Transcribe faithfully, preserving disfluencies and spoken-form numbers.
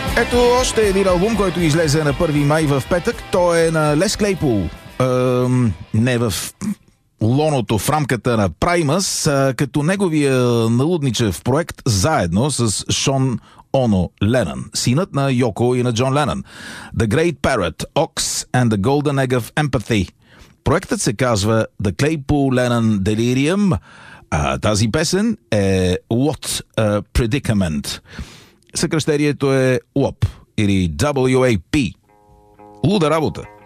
Ето още един албум, който излезе на първи май в петък. Той е на Лес Клейпул. Ем, не в лоното, в рамката на Primus, а като неговия налудничев проект заедно с Шон Оно Ленън, синът на Йоко и на Джон Ленън. The Great Parrot, Ox and the Golden Egg of Empathy. Проектът се казва The Claypool-Lennon Delirium, а тази песен е What a Predicament. Съкръщението е Уоп или дабъл ю ей пи. Луда работа!